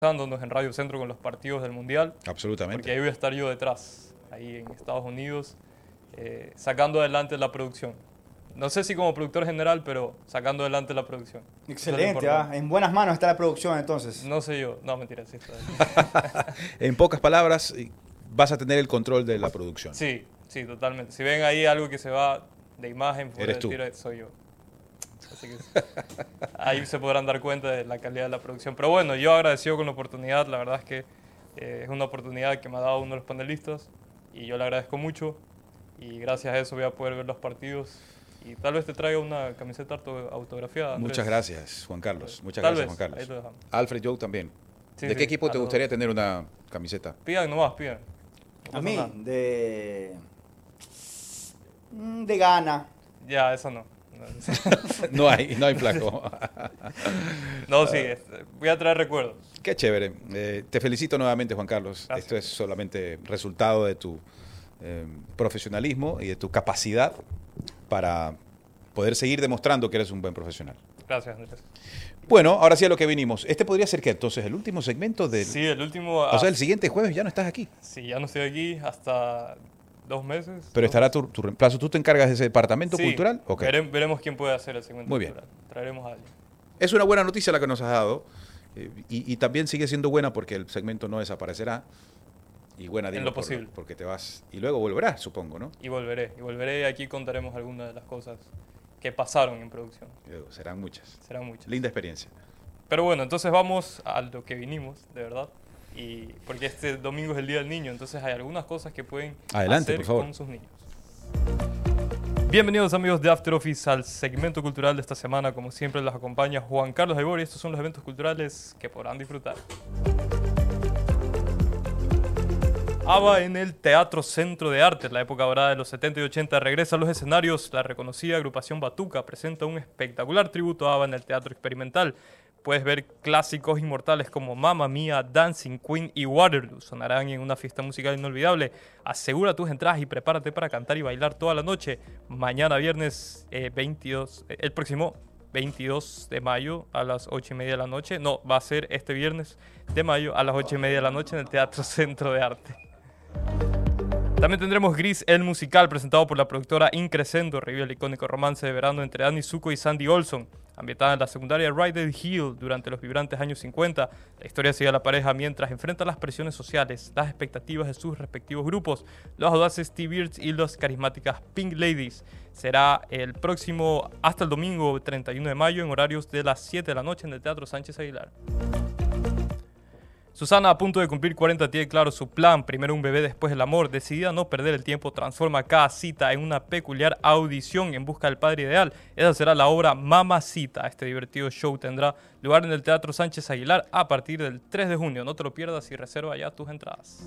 en Radio Centro con los partidos del Mundial. Absolutamente. Porque ahí voy a estar yo detrás, ahí en Estados Unidos, sacando adelante la producción. No sé si como productor general, pero sacando adelante la producción. Excelente, en buenas manos está la producción entonces. No sé yo, no, mentira, sí está. En pocas palabras, vas a tener el control de la producción. Sí, sí, totalmente. Si ven ahí algo que se va de imagen, eres tú. Soy yo. Así que ahí se podrán dar cuenta de la calidad de la producción. Pero bueno, yo agradecido con la oportunidad, la verdad es que es una oportunidad que me ha dado uno de los panelistas y yo le agradezco mucho y gracias a eso voy a poder ver los partidos y tal vez te traiga una camiseta autografiada. Andrés. Muchas gracias, Juan Carlos. Muchas Tal gracias, vez, Juan Carlos. ahí lo dejamos. Alfred Joe también. Sí, ¿De sí, qué equipo te a gustaría los- tener una camiseta? Pidan nomás, pidan. No A pasa mí, nada. de Ghana. Ya, eso no. No hay flaco. No, sí, voy a traer recuerdos. Qué chévere. Te felicito nuevamente, Juan Carlos. Gracias. Esto es solamente resultado de tu profesionalismo y de tu capacidad para poder seguir demostrando que eres un buen profesional. Gracias, Andrés. Bueno, ahora sí a lo que vinimos. Este podría ser que entonces el último segmento del... Sí, el último... O sea, el siguiente jueves ya no estás aquí. Sí, ya no estoy aquí hasta 2 meses. Pero estará tu reemplazo. ¿Tú te encargas de ese departamento Sí, cultural? Ok. veremos quién puede hacer el segmento Muy bien. cultural. Traeremos a alguien. Es una buena noticia la que nos has dado. Y también sigue siendo buena porque el segmento no desaparecerá. Y buena, En digo, lo posible. porque te vas. Y luego volverás, supongo, ¿no? Y volveré y aquí contaremos algunas de las cosas que pasaron en producción. Serán muchas. Serán muchas. Linda experiencia. Pero bueno, entonces vamos a lo que vinimos, de verdad. Y porque este domingo es el Día del Niño, entonces hay algunas cosas que pueden Adelante, hacer por favor. con sus niños. Bienvenidos amigos de After Office al segmento cultural de esta semana. Como siempre los acompaña Juan Carlos Aybor y estos son los eventos culturales que podrán disfrutar. ABBA en el Teatro Centro de Arte. En la época dorada de los 70 y 80 regresa a los escenarios. La reconocida agrupación Batuca presenta un espectacular tributo a ABBA en el Teatro Experimental. Puedes ver clásicos inmortales como Mamma Mía, Dancing Queen y Waterloo. Sonarán en una fiesta musical inolvidable. Asegura tus entradas y prepárate para cantar y bailar toda la noche. Mañana viernes el próximo 22 de mayo a las 8:30 de la noche. No, va a ser este viernes de mayo a las 8:30 de la noche en el Teatro Centro de Arte. También tendremos Gris, el musical, presentado por la productora Increscendo, revive el icónico romance de verano entre Annie Zuko y Sandy Olson. Ambientada en la secundaria Rydell Hill durante los vibrantes años 50, la historia sigue a la pareja mientras enfrenta las presiones sociales, las expectativas de sus respectivos grupos, los audaces T-Birds y las carismáticas Pink Ladies. Será el próximo hasta el domingo 31 de mayo en horarios de las 7 de la noche en el Teatro Sánchez Aguilar. Susana, a punto de cumplir 40, tiene claro su plan. Primero un bebé, después el amor. Decidida a no perder el tiempo, transforma cada cita en una peculiar audición en busca del padre ideal. Esa será la obra Mamacita. Este divertido show tendrá lugar en el Teatro Sánchez Aguilar a partir del 3 de junio. No te lo pierdas y reserva ya tus entradas.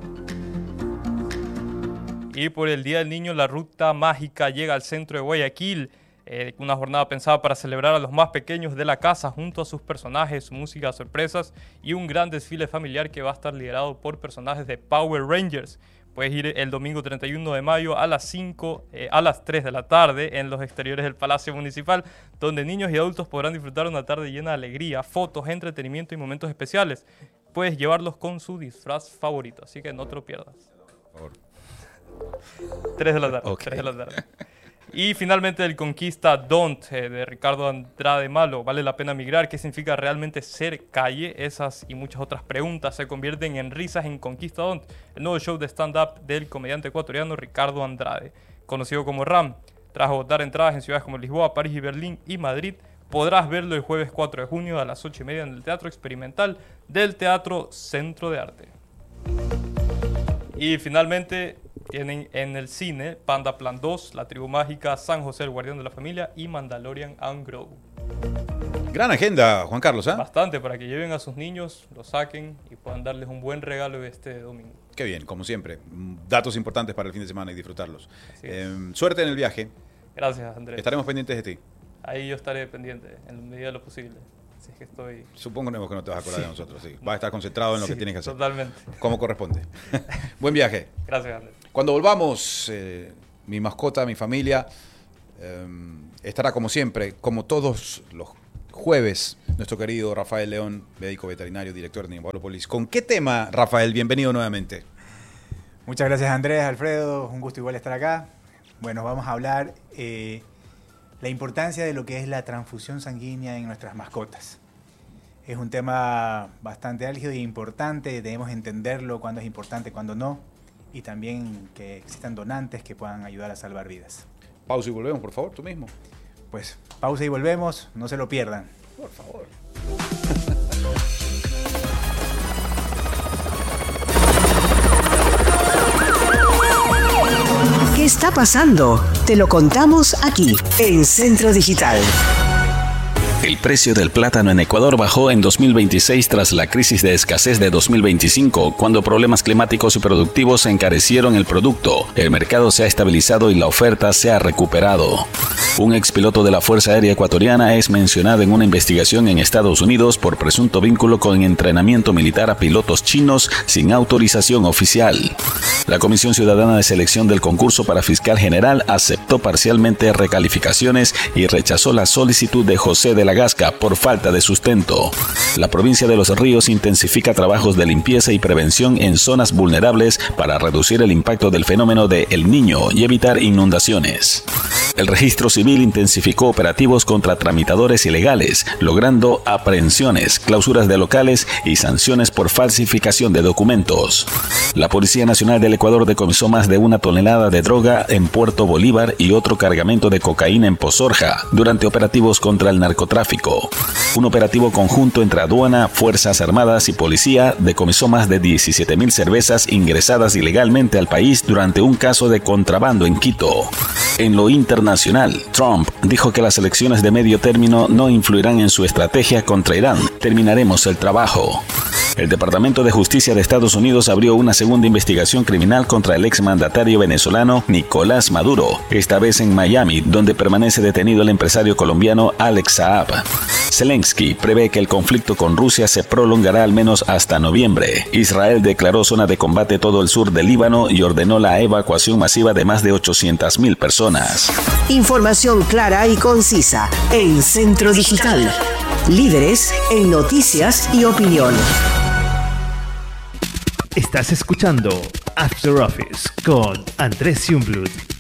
Y por el Día del Niño, la ruta mágica llega al centro de Guayaquil. Una jornada pensada para celebrar a los más pequeños de la casa junto a sus personajes, música, sorpresas y un gran desfile familiar que va a estar liderado por personajes de Power Rangers. Puedes ir el domingo 31 de mayo a las 3 de la tarde en los exteriores del Palacio Municipal, donde niños y adultos podrán disfrutar una tarde llena de alegría, fotos, entretenimiento y momentos especiales. Puedes llevarlos con su disfraz favorito, así que no te lo pierdas. Por favor. 3 de la tarde. Ok. 3 de la tarde. Y finalmente el Conquista Don't de Ricardo Andrade Malo. ¿Vale la pena migrar? ¿Qué significa realmente ser calle? Esas y muchas otras preguntas se convierten en risas en Conquista Don't, el nuevo show de stand-up del comediante ecuatoriano Ricardo Andrade, conocido como Ram. Tras agotar entradas en ciudades como Lisboa, París y Berlín y Madrid, podrás verlo el jueves 4 de junio a las 8:30 en el Teatro Experimental del Teatro Centro de Arte. Y finalmente tienen en el cine Panda Plan 2, La Tribu Mágica, San José, el Guardián de la Familia y Mandalorian and Grogu. Gran agenda, Juan Carlos, ¿ah? Bastante para que lleven a sus niños, los saquen y puedan darles un buen regalo este domingo. Qué bien, como siempre. Datos importantes para el fin de semana y disfrutarlos. Así es. Suerte en el viaje. Gracias, Andrés. Estaremos pendientes de ti. Ahí yo estaré pendiente en la medida de lo posible. Así es que estoy... Supongo que no te vas a acordar de nosotros. Sí. Vas a estar concentrado en lo que Sí, tienes que hacer. Totalmente. Como corresponde. Buen viaje. Gracias, Andrés. Cuando volvamos, mi mascota, mi familia, estará como siempre, como todos los jueves, nuestro querido Rafael León, médico veterinario, director de Nigualópolis. ¿Con qué tema, Rafael? Bienvenido nuevamente. Muchas gracias, Andrés, Alfredo. Un gusto igual estar acá. Bueno, vamos a hablar la importancia de lo que es la transfusión sanguínea en nuestras mascotas. Es un tema bastante álgido e importante. Debemos entenderlo, cuándo es importante, cuándo no. Y también que existan donantes que puedan ayudar a salvar vidas. Pausa y volvemos, por favor, tú mismo. Pues pausa y volvemos, no se lo pierdan. Por favor. ¿Qué está pasando? Te lo contamos aquí, en Centro Digital. El precio del plátano en Ecuador bajó en 2026 tras la crisis de escasez de 2025, cuando problemas climáticos y productivos encarecieron el producto. El mercado se ha estabilizado y la oferta se ha recuperado. Un expiloto de la Fuerza Aérea Ecuatoriana es mencionado en una investigación en Estados Unidos por presunto vínculo con entrenamiento militar a pilotos chinos sin autorización oficial. La Comisión Ciudadana de Selección del concurso para fiscal general aceptó parcialmente recalificaciones y rechazó la solicitud de José de la Gasca por falta de sustento. La provincia de Los Ríos intensifica trabajos de limpieza y prevención en zonas vulnerables para reducir el impacto del fenómeno de El Niño y evitar inundaciones. El Registro Civil intensificó operativos contra tramitadores ilegales, logrando aprehensiones, clausuras de locales y sanciones por falsificación de documentos. La Policía Nacional del Ecuador decomisó más de 1 tonelada de droga en Puerto Bolívar y otro cargamento de cocaína en Pozorja durante operativos contra el narcotráfico. Un operativo conjunto entre aduana, Fuerzas Armadas y policía decomisó más de 17.000 cervezas ingresadas ilegalmente al país durante un caso de contrabando en Quito. En lo internacional, Trump dijo que las elecciones de medio término no influirán en su estrategia contra Irán. Terminaremos el trabajo. El Departamento de Justicia de Estados Unidos abrió una segunda investigación criminal contra el exmandatario venezolano Nicolás Maduro, esta vez en Miami, donde permanece detenido el empresario colombiano Alex Saab. Zelensky prevé que el conflicto con Rusia se prolongará al menos hasta noviembre. Israel declaró zona de combate todo el sur del Líbano y ordenó la evacuación masiva de más de 800.000 personas. Información clara y concisa en Centro Digital. Líderes en noticias y opinión. Estás escuchando After Office con Andrés Jungblut.